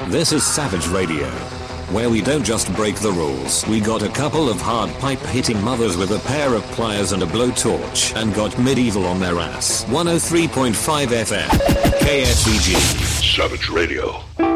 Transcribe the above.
This is Savage Radio, where we don't just break the rules. We got a couple of hard pipe hitting mothers with a pair of pliers and a blowtorch and got medieval on their ass. 103.5 FM, KSEG. Savage Radio.